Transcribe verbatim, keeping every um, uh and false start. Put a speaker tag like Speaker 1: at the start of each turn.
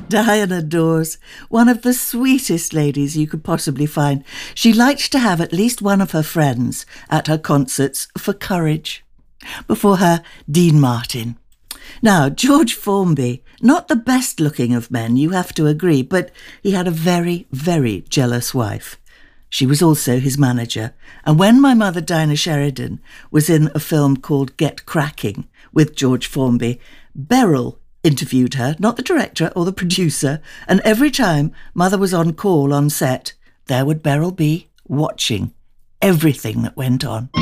Speaker 1: Diana Dawes, one of the sweetest ladies you could possibly find. She liked to have at least one of her friends at her concerts for courage. Before her, Dean Martin. Now, George Formby, not the best looking of men, you have to agree, but he had a very, very jealous wife. She was also his manager, and when my mother Dinah Sheridan was in a film called Get Cracking with George Formby, Beryl interviewed her, not the director or the producer, and every time Mother was on call on set, there would Beryl be watching everything that went on.